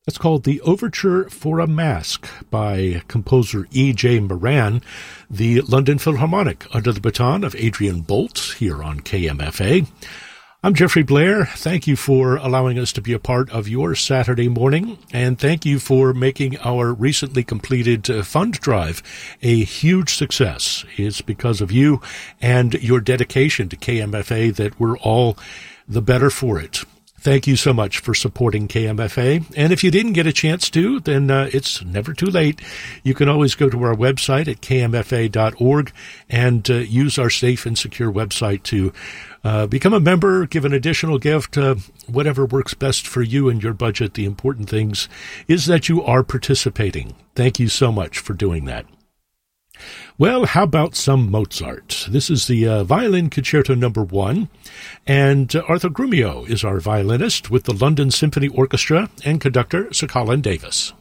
That's called The Overture for a Mask by composer E.J. Moran, the London Philharmonic, under the baton of Adrian Bolt here on KMFA. I'm Jeffrey Blair. Thank you for allowing us to be a part of your Saturday morning, and thank you for making our recently completed fund drive a huge success. It's because of you and your dedication to KMFA that we're all the better for it. Thank you so much for supporting KMFA. And if you didn't get a chance to, then it's never too late. You can always go to our website at kmfa.org and use our safe and secure website to become a member, give an additional gift, whatever works best for you and your budget. The important things is that you are participating. Thank you so much for doing that. Well, how about some Mozart? This is the Violin Concerto No. 1, and Arthur Grumio is our violinist with the London Symphony Orchestra and conductor Sir Colin Davis.